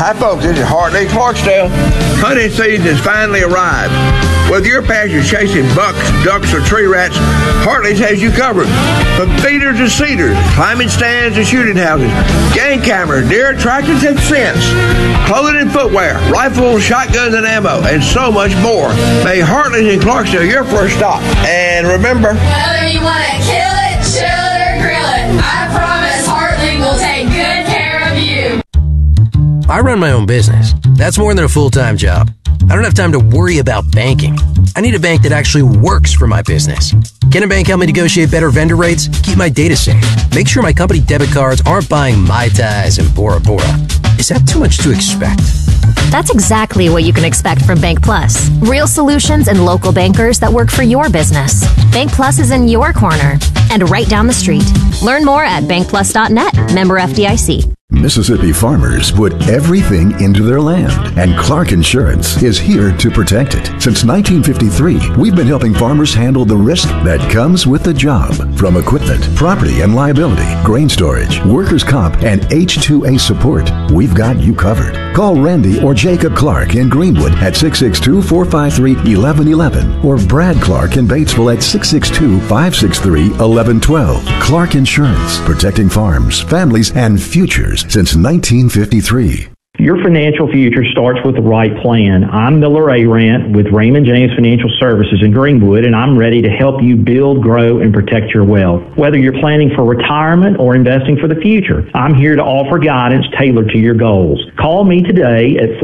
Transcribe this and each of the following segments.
Hi, folks. This is Hartley Clarksdale. Hunting season has finally arrived. Whether your passion is chasing bucks, ducks, or tree rats, Hartley's has you covered. From feeders to cedars, climbing stands to shooting houses, game cameras, deer attractions and scents, clothing and footwear, rifles, shotguns and ammo, and so much more. Make Hartley's in Clarksdale your first stop. And remember, whether you want to kill it, chill it, or grill it, I promise Hartley will take good care of you. I run my own business. That's more than a full-time job. I don't have time to worry about banking. I need a bank that actually works for my business. Can a bank help me negotiate better vendor rates, keep my data safe, make sure my company debit cards aren't buying Mai Tais and Bora Bora? Is that too much to expect? That's exactly what you can expect from Bank Plus. Real solutions and local bankers that work for your business. Bank Plus is in your corner and right down the street. Learn more at bankplus.net. Member FDIC. Mississippi farmers put everything into their land, and Clark Insurance is here to protect it. Since 1953, we've been helping farmers handle the risk that comes with the job. From equipment, property and liability, grain storage, workers' comp, and H2A support, we've got you covered. Call Randy or Jacob Clark in Greenwood at 662-453-1111 or Brad Clark in Batesville at 662-563-1112. Clark Insurance, protecting farms, families, and futures since 1953. Your financial future starts with the right plan. I'm Miller Arant with Raymond James Financial Services in Greenwood, and I'm ready to help you build, grow, and protect your wealth. Whether you're planning for retirement or investing for the future, I'm here to offer guidance tailored to your goals. Call me today at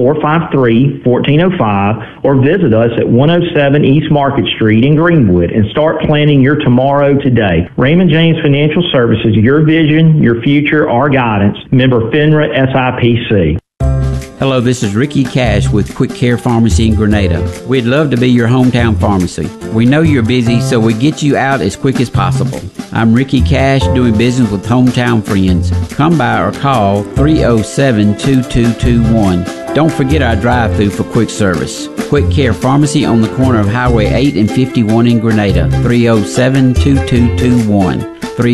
453-1405 or visit us at 107 East Market Street in Greenwood and start planning your tomorrow today. Raymond James Financial Services, your vision, your future, our guidance. Member FINRA SIPC. Hello, this is Ricky Cash with Quick Care Pharmacy in Grenada. We'd love to be your hometown pharmacy. We know you're busy, so we get you out as quick as possible. I'm Ricky Cash, doing business with hometown friends. Come by or call 307-2221. Don't forget our drive-thru for quick service. Quick Care Pharmacy on the corner of Highway 8 and 51 in Grenada. 307-2221.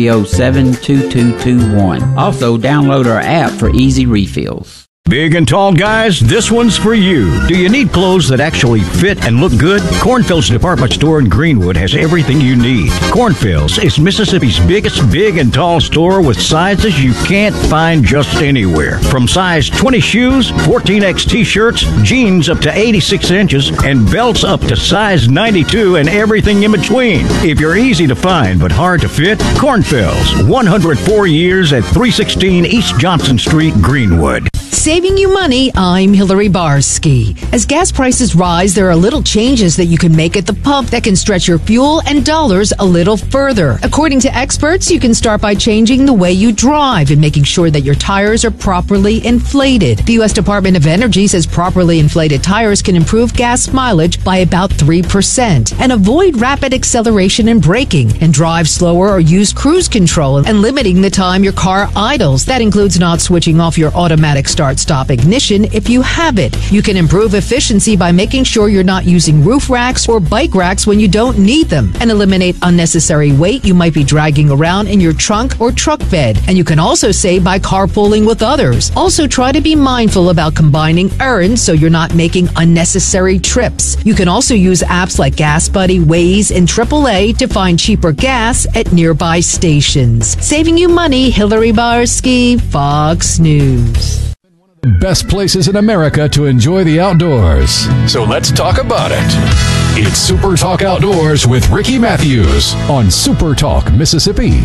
307-2221. Also, download our app for easy refills. Big and tall guys, this one's for you. Do you need clothes that actually fit and look good? Cornfield's department store in Greenwood has everything you need. Cornfield's is Mississippi's biggest big and tall store with sizes you can't find just anywhere. From size 20 shoes, 14X t-shirts, jeans up to 86 inches, and belts up to size 92 and everything in between. If you're easy to find but hard to fit, Cornfield's, 104 years at 316 East Johnson Street, Greenwood. Saving you money, I'm Hillary Barsky. As gas prices rise, there are little changes that you can make at the pump that can stretch your fuel and dollars a little further. According to experts, you can start by changing the way you drive and making sure that your tires are properly inflated. The U.S. Department of Energy says properly inflated tires can improve gas mileage by about 3% and avoid rapid acceleration and braking, and drive slower or use cruise control and limiting the time your car idles. That includes not switching off your automatic start-stop ignition if you have it. You can improve efficiency by making sure you're not using roof racks or bike racks when you don't need them, and eliminate unnecessary weight you might be dragging around in your trunk or truck bed. And you can also save by carpooling with others. Also, try to be mindful about combining errands so you're not making unnecessary trips. You can also use apps like Gas Buddy, Waze, and AAA to find cheaper gas at nearby stations. Saving you money, Hillary Barsky, Fox News. Best places in America to enjoy the outdoors. So let's talk about it. It's Super Talk Outdoors with Ricky Matthews on Super Talk Mississippi.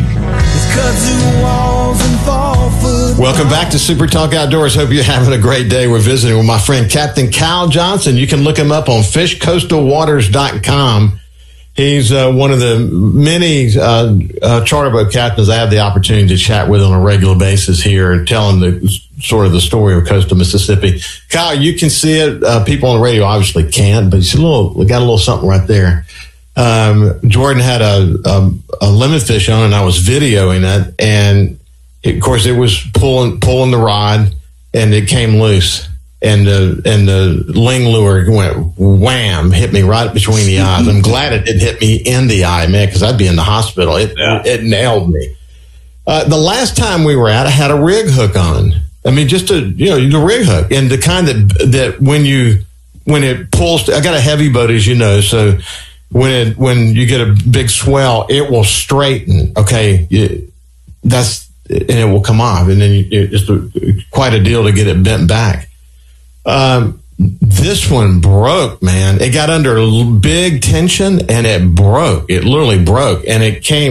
Welcome back to Super Talk Outdoors. Hope you're having a great day. We're visiting with my friend Captain Cal Johnson. You can look him up on fishcoastalwaters.com. He's one of the many charter boat captains I have the opportunity to chat with on a regular basis here and tell him the story of coastal Mississippi. Kyle, you can see it. People on the radio obviously can't, but it's we got a little something right there. Jordan had a limit fish on, and I was videoing it, and of course it was pulling the rod, and it came loose. And the ling lure went wham, hit me right between the eyes. I'm glad it didn't hit me in the eye, man, because I'd be in the hospital. It nailed me. The last time we were out, I had a rig hook on. I mean, just the rig hook, and the kind that when it pulls, I got a heavy boat, as you know, so when you get a big swell, it will straighten. Okay. And it will come off, and then it's quite a deal to get it bent back. This one broke, man. It got under big tension, and it broke. It literally broke, and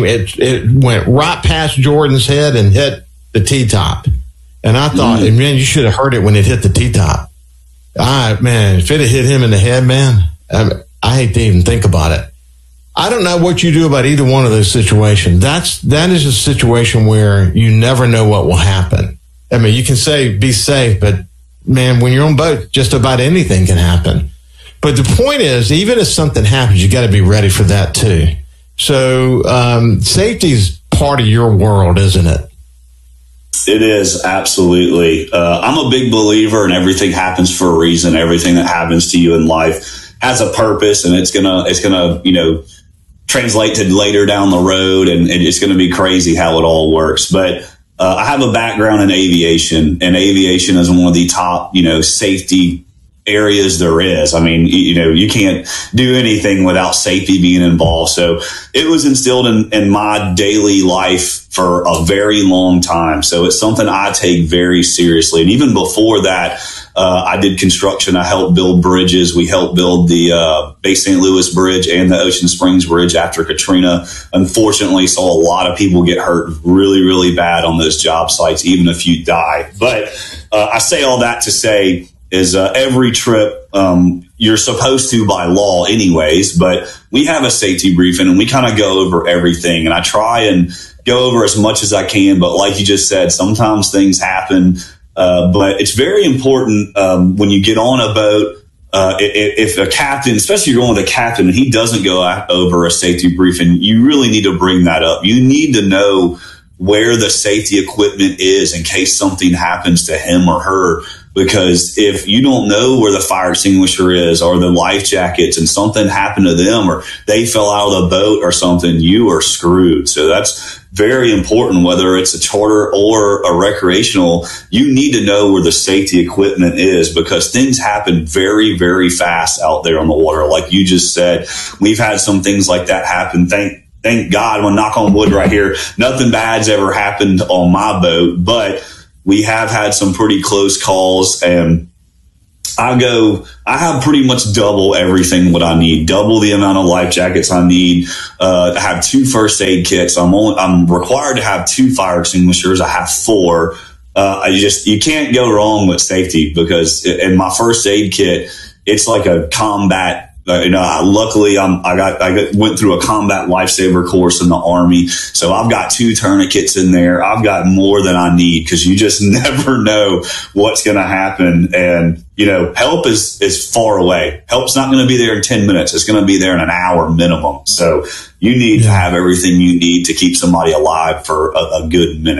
it went right past Jordan's head and hit the T-top. And I thought, man, you should have heard it when it hit the T-top. Man, if it had hit him in the head, man, I hate to even think about it. I don't know what you do about either one of those situations. That is a situation where you never know what will happen. I mean, you can say be safe, but man, when you're on boat, just about anything can happen. But the point is, even if something happens, you got to be ready for that too. So safety is part of your world, isn't it? It is, absolutely. I'm a big believer in everything happens for a reason. Everything that happens to you in life has a purpose, and it's gonna translate to later down the road, and it's going to be crazy how it all works. But I have a background in aviation, and aviation is one of the top, safety areas there is. I mean, you can't do anything without safety being involved. So it was instilled in my daily life for a very long time. So it's something I take very seriously. And even before that, I did construction. I helped build bridges. We helped build the Bay St. Louis Bridge and the Ocean Springs Bridge after Katrina. Unfortunately, saw a lot of people get hurt really, really bad on those job sites, even a few die. But I say all that to say is every trip you're supposed to by law anyways, but we have a safety briefing and we kind of go over everything. And I try and go over as much as I can. But like you just said, sometimes things happen. But it's very important when you get on a boat, if a captain, especially you're going with a captain, and he doesn't go over a safety briefing, you really need to bring that up. You need to know where the safety equipment is in case something happens to him or her. Because if you don't know where the fire extinguisher is or the life jackets and something happened to them or they fell out of the boat or something, you are screwed. So that's very important, whether it's a charter or a recreational. You need to know where the safety equipment is because things happen very, very fast out there on the water. Like you just said, we've had some things like that happen. Thank God, we'll knock on wood right here. Nothing bad's ever happened on my boat, but we have had some pretty close calls, and I have pretty much double everything what I need, double the amount of life jackets I need. I have 2 first aid kits. I'm required to have 2 fire extinguishers. I have 4. You can't go wrong with safety because in my first aid kit, it's like a combat. Luckily I went through a combat lifesaver course in the Army. So I've got 2 tourniquets in there. I've got more than I need because you just never know what's going to happen. And, help is far away. Help's not going to be there in 10 minutes. It's going to be there in an hour minimum. So you need to have everything you need to keep somebody alive for a good minute.